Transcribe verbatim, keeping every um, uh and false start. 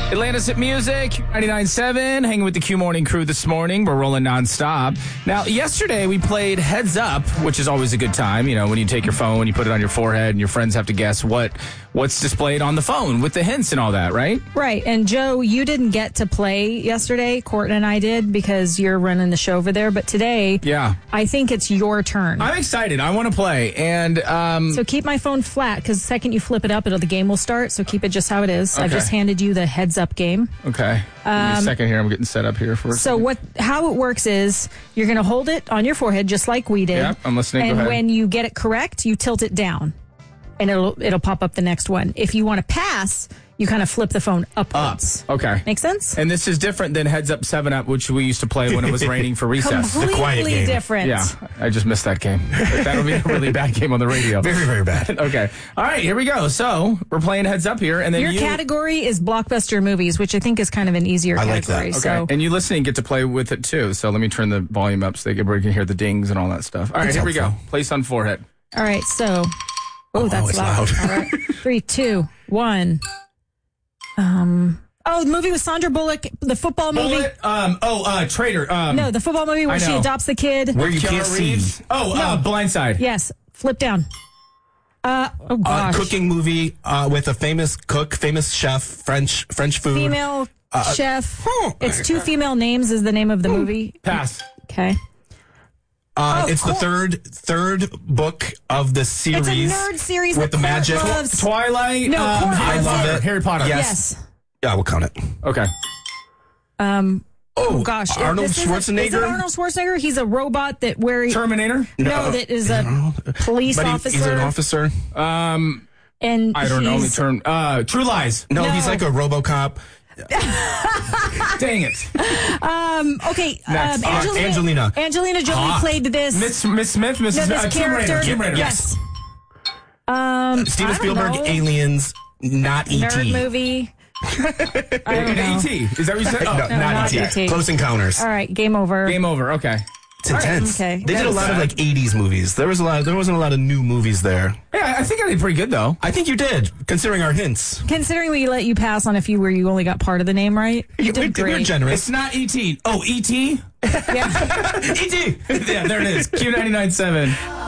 Atlantis Hit Music, ninety-nine point seven, hanging with the Q Morning crew this morning. We're rolling nonstop. Now, yesterday we played Heads Up, which is always a good time. You know, when you take your phone, you put it on your forehead, and your friends have to guess what what's displayed on the phone with the hints and all that, right? Right. And Joe, you didn't get to play yesterday. Courtney and I did because you're running the show over there. But today, yeah, I think it's your turn. I'm excited. I want to play. And um, so keep my phone flat because the second you flip it up, it'll, the game will start. So keep it just how it is. Okay. I've just handed you the Heads Up game. Okay. Give me a Um, second here. I'm getting set up here for. So what? How it works is you're going to hold it on your forehead just like we did. Yep, I'm listening. And Go ahead. when you get it correct, you tilt it down, and it'll it'll pop up the next one. If you want to pass, you kind of flip the phone upwards. Up. Okay. Make sense? And this is different than Heads Up, Seven Up, which we used to play when it was raining for recess. Completely The quiet game. different. Yeah, I just missed that game. That would be a really bad game on the radio. Very, very bad. Okay. All right, here we go. So we're playing Heads Up here, and then Your you, category is blockbuster movies, which I think is kind of an easier I like category. that. Okay, So and you listening get to play with it too. So let me turn the volume up so they can, we can hear the dings and all that stuff. All right, That's here we go. helpful. Place on forehead. all right, so oh, Oh, that's it's loud. loud. All right, three, two, one. Um. Oh, the movie with Sandra Bullock, the football movie. Bullet. Um. Oh. Uh. Traitor. Um. No, the football movie where I she know. adopts the kid. Where you Keanu can't see. Reeves. Oh. Uh. Blindside. Yes, flip down. Uh. Oh Uh, gosh. cooking movie uh, with a famous cook, famous chef, French French food. Female Uh, chef. oh. It's two female names is the name of the movie. Pass. Okay. Uh, Oh, it's cool. the third third book of the series. It's a nerd series with that the Court magic. loves. Twilight. No, um, Court Harry loves Potter. it. Harry Potter. Yes. Yes. Yeah, we'll count it. Okay. Um. Oh, Oh gosh. Arnold This isn't- Is it Schwarzenegger. Arnold Schwarzenegger? He's a robot that where he, Terminator. no, that is a police but he- officer. he's an officer. Um. And I don't know. Only he's- term. Uh. True Lies. No, No. he's like a RoboCop. Dang it. Um. Okay. Next. Um, Uh, Angelina, Angelina. Angelina Jolie Hot. played this. Miss Miss Smith. Missus no, this uh, Tomb character. Raider. Tomb Raider. Yes. Um. Steven I don't Spielberg, know. Aliens, not E T. Nerd movie. I don't know. E T. Is that what you said? Oh, No, not, not E T. E T. Close Encounters. All right. Game over. Game over. Okay. It's intense. okay. They did a That's lot of sad. like eighties movies. There was a lot. There wasn't a lot of new movies there. Yeah, I think I did pretty good though. I think you did, considering our hints. Considering we let you pass on a few where you only got part of the name right, you You- did We're great. generous. It's not E T. Oh, E T. Yeah. E T. Yeah, there it is. Q ninety-nine point seven.